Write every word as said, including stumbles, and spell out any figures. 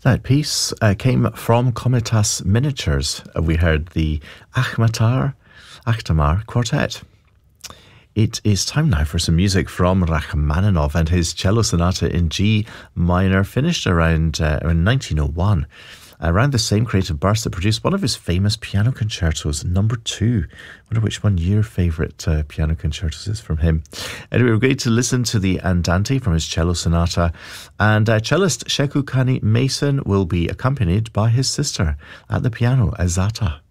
That piece uh, came from Komitas Miniatures. Uh, we heard the Akhmatar, Akhtamar Quartet. It is time now for some music from Rachmaninoff and his cello sonata in G minor, finished around, uh, around nineteen oh one. Around the same creative burst that produced one of his famous piano concertos, number two. I wonder which one your favourite uh, piano concertos is from him. Anyway, we're going to listen to the Andante from his cello sonata, and uh, cellist Shekukani Mason will be accompanied by his sister at the piano, Azata.